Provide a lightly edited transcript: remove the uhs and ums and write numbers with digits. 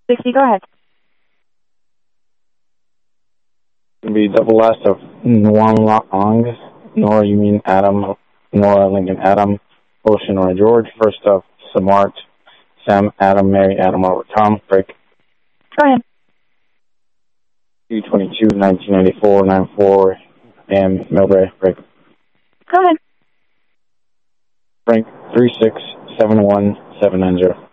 60, go ahead. It'll be double last of Nuam Long, Nora, you mean Adam, Nora, Lincoln, Adam, Ocean, or George. First of Samart, Sam, Adam, Mary, Adam, Robert, Tom, break. Go ahead. 222, 1994, 94, AM, Millbrae, break. Go ahead. Frank, 3671790.